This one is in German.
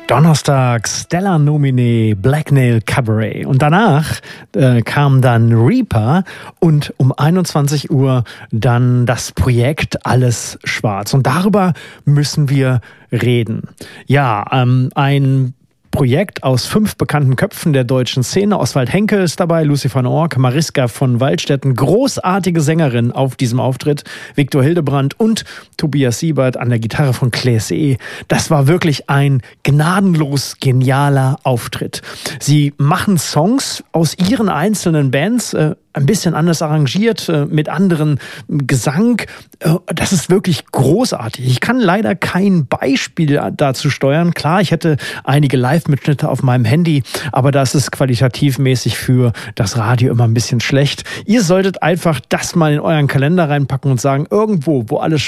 Donnerstag Stellar Nomine Black Nail Cabaret und danach kam dann Reaper und um 21 Uhr dann das Projekt Alles Schwarz und darüber müssen wir reden. Ja, ein Projekt aus 5 bekannten Köpfen der deutschen Szene. Oswald Henke ist dabei, Lucy van Ork, Mariska von Waldstätten, großartige Sängerin auf diesem Auftritt, Viktor Hildebrandt und Tobias Siebert an der Gitarre von Claes E. Das war wirklich ein gnadenlos genialer Auftritt. Sie machen Songs aus ihren einzelnen Bands, ein bisschen anders arrangiert, mit anderen Gesang. Das ist wirklich großartig. Ich kann leider kein Beispiel dazu steuern. Klar, ich hätte einige Live-Mitschnitte auf meinem Handy, aber das ist qualitativ mäßig für das Radio immer ein bisschen schlecht. Ihr solltet einfach das mal in euren Kalender reinpacken und sagen, irgendwo, wo alles